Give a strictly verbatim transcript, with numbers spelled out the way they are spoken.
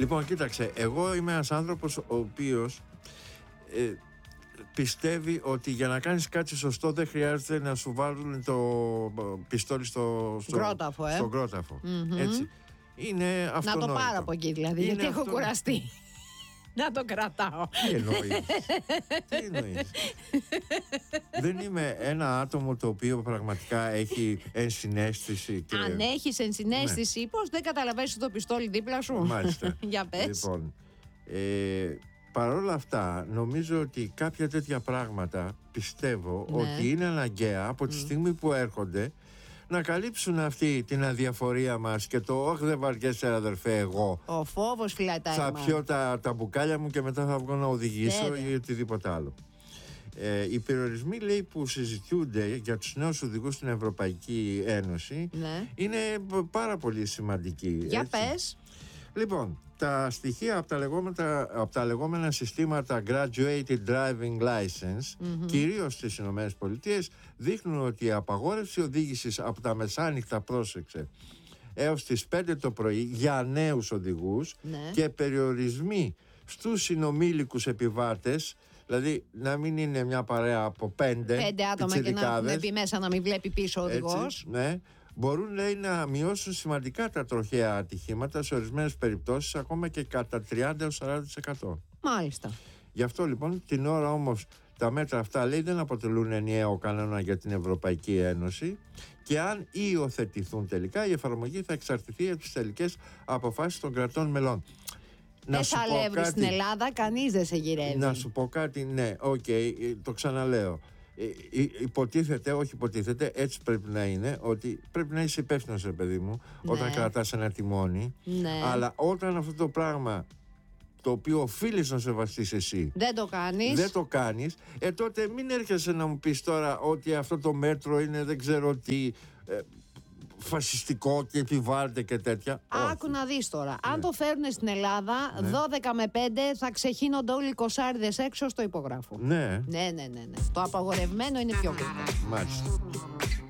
Λοιπόν, κοίταξε, εγώ είμαι ένας άνθρωπος ο οποίος ε, πιστεύει ότι για να κάνεις κάτι σωστό δεν χρειάζεται να σου βάλουν το πιστόλι στο, στο κρόταφο. Ε? Στο κρόταφο. Mm-hmm. Έτσι. Είναι αυτονόητο. Να το πάρω από εκεί δηλαδή, είναι γιατί αυτό... έχω κουραστεί. Να το κρατάω. Τι εννοείς? Τι εννοείς? Δεν είμαι ένα άτομο το οποίο πραγματικά έχει ενσυναίσθηση και... Αν έχεις ενσυναίσθηση, ναι. Πώς δεν καταλαβαίνεις το πιστόλι δίπλα σου? Μάλιστα. Για πες. Λοιπόν, ε, παρόλα αυτά νομίζω ότι κάποια τέτοια πράγματα πιστεύω, ναι, ότι είναι αναγκαία από τη mm. στιγμή που έρχονται να καλύψουν αυτή την αδιαφορία μας και το «Όχι, δεν βαριέσαι αδερφέ, εγώ». Ο φόβος φυλάει τα αίμα. Θα πιω τα, τα μπουκάλια μου και μετά θα βγω να οδηγήσω yeah, ή οτιδήποτε άλλο. Ε, οι περιορισμοί, λέει, που συζητιούνται για τους νέους οδηγούς στην Ευρωπαϊκή Ένωση, ναι, είναι πάρα πολύ σημαντικοί. Για έτσι. πες. Λοιπόν, τα στοιχεία από τα λεγόμενα, από τα λεγόμενα συστήματα Graduated Driving License, mm-hmm, κυρίως στις Ηνωμένες Πολιτείες, δείχνουν ότι η απαγόρευση οδήγησης από τα μεσάνυχτα, πρόσεξε, έως τις πέντε το πρωί για νέους οδηγούς, ναι, και περιορισμοί στους συνομήλικους επιβάτες, δηλαδή να μην είναι μια παρέα από πέντε, πέντε άτομα και να έχουν μπει μέσα να μην βλέπει πίσω ο οδηγός. Ναι, μπορούν, λέει, να μειώσουν σημαντικά τα τροχαία ατυχήματα, σε ορισμένες περιπτώσεις ακόμα και κατά τριάντα έως σαράντα τοις εκατό. Μάλιστα. Γι' αυτό λοιπόν την ώρα όμως τα μέτρα αυτά, λέει, δεν αποτελούν ενιαίο κανόνα για την Ευρωπαϊκή Ένωση και αν υιοθετηθούν τελικά, η εφαρμογή θα εξαρτηθεί από τις τελικές αποφάσεις των κρατών μελών. Δεν θα αλεύρει στην Ελλάδα, κανείς δεν σε γυρεύει. Να σου πω κάτι, ναι, οκ, okay, το ξαναλέω. Υποτίθεται, όχι υποτίθεται, έτσι πρέπει να είναι, ότι πρέπει να είσαι υπεύθυνος, ρε παιδί μου, ναι, όταν κρατάς ένα τιμόνι, ναι, αλλά όταν αυτό το πράγμα το οποίο οφείλεις να σεβαστείς εσύ δεν το κάνεις, δεν το κάνεις, ε, τότε μην έρχεσαι να μου πεις τώρα ότι αυτό το μέτρο είναι δεν ξέρω τι, ε, φασιστικό και επιβάλλεται και τέτοια. Άκου να δεις τώρα. Ναι. Αν το φέρουν στην Ελλάδα, ναι, δώδεκα με πέντε θα ξεχύνονται όλοι οι κοσάριδες έξω στο υπογράφο. Ναι. Ναι, ναι, ναι, ναι. Το απαγορευμένο είναι πιο γρήγορο. Μάλιστα.